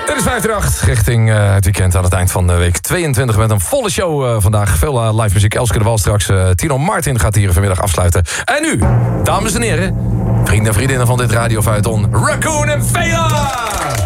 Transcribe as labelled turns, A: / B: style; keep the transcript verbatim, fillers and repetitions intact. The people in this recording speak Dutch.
A: Het is vijf uur acht richting uh, het weekend aan het eind van de week tweeëntwintig met een volle show uh, vandaag. Veel uh, live muziek. Elske de Wal straks. Uh, Tino Martin gaat hier vanmiddag afsluiten. En nu, dames en heren, vrienden en vriendinnen van dit Radio Feuilleton, Raccoon en Vela!